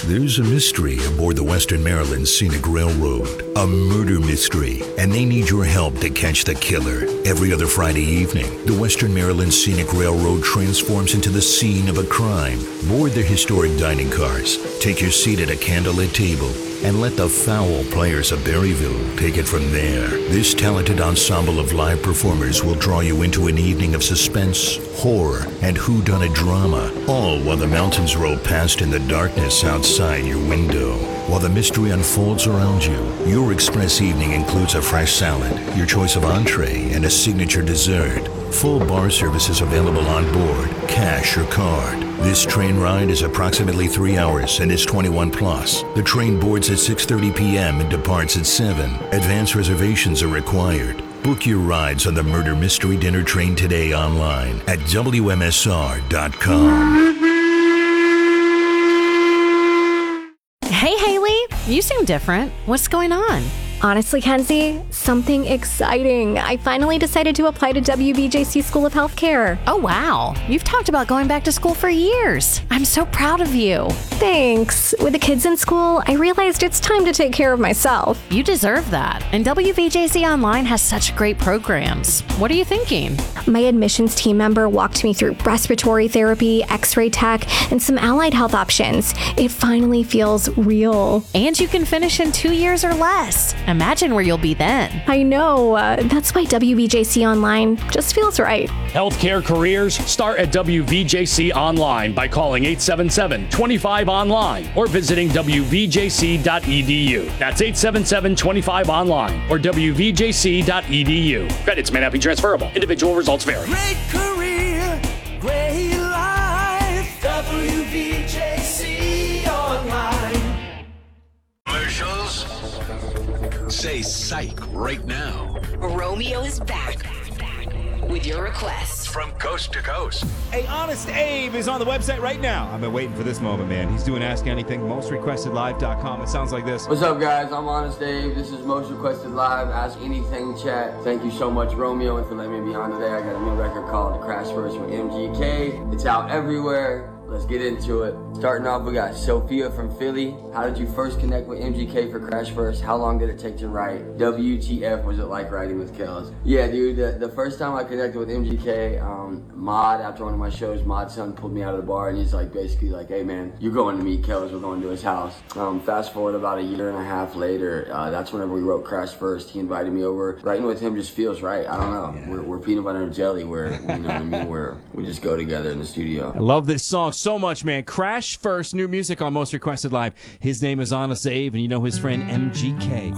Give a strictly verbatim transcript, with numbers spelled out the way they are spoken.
There's a mystery aboard the Western Maryland Scenic Railroad, a murder mystery, and they need your help to catch the killer. Every other Friday evening, the Western Maryland Scenic Railroad transforms into the scene of a crime. Board their historic dining cars, take your seat at a candlelit table, and let the foul players of Berryville take it from there. This talented ensemble of live performers will draw you into an evening of suspense, horror, and whodunit drama, all while the mountains roll past in the darkness outside your window. While the mystery unfolds around you, your express evening includes a fresh salad, your choice of entree, and a signature dessert. Full bar service is available on board, cash or card. This train ride is approximately three hours and is twenty-one plus. The train boards at six thirty p.m. and departs at seven. Advance reservations are required. Book your rides on the Murder Mystery Dinner Train today online at W M S R dot com. Hey, Haley, you seem different. What's going on? Honestly, Kenzie, something exciting. I finally decided to apply to W V J C School of Healthcare. Oh, wow. You've talked about going back to school for years. I'm so proud of you. Thanks. With the kids in school, I realized it's time to take care of myself. You deserve that. And W V J C Online has such great programs. What are you thinking? My admissions team member walked me through respiratory therapy, x-ray tech, and some allied health options. It finally feels real. And you can finish in two years or less. Imagine where you'll be then. I know. Uh, that's why W V J C Online just feels right. Healthcare careers start at W V J C Online by calling eight seven seven, two five online or visiting W V J C dot E D U. That's eight seven seven, two five online or W V J C dot E D U. Credits may not be transferable. Individual results vary. Great career, great life. W V J C Online. Commercials? Say psych right now. Romeo is back with your requests From coast to coast. Hey, Honest Abe is on the website right now. I've been waiting for this moment, man. He's doing Ask Anything, most requested live dot com. It sounds like this. What's up, guys? I'm Honest Abe. This is Most Requested Live, Ask Anything chat. Thank you so much, Romeo, for letting me be on today. I got a new record called Crash First with M G K. It's out everywhere. Let's get into it. Starting off, we got Sophia from Philly. How did you first connect with M G K for Crash First? How long did it take to write? W T F was it like writing with Kells? Yeah, dude, the, the first time I connected with M G K, um, Mod, after one of my shows, Mod's son pulled me out of the bar and he's like, basically like, hey man, you're going to meet Kells, we're going to his house. Um, fast forward about a year and a half later, uh, that's whenever we wrote Crash First. He invited me over. Writing with him just feels right. I don't know. Yeah. We're, we're peanut butter and jelly. We're, you know what I mean? We're, we just go together in the studio. I love this song so much, man. Crash First, new music on Most Requested Live. His name is Honest Abe, and you know his friend M G K.